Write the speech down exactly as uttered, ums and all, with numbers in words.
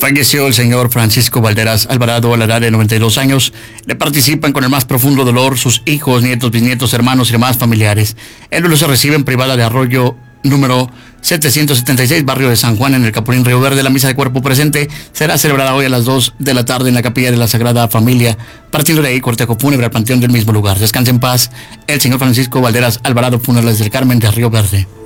Falleció el señor Francisco Valderas Alvarado a la edad de noventa y dos años. Le participan con el más profundo dolor sus hijos, nietos, bisnietos, hermanos y demás familiares. El duelo se recibe en privada de Arroyo número setecientos setenta y seis, barrio de San Juan, en el Capulín Río Verde. La misa de cuerpo presente será celebrada hoy a las dos de la tarde en la capilla de la Sagrada Familia. Partiendo de ahí, cortejo fúnebre al panteón del mismo lugar. Descanse en paz el señor Francisco Valderas Alvarado, Funerales del Carmen de Río Verde.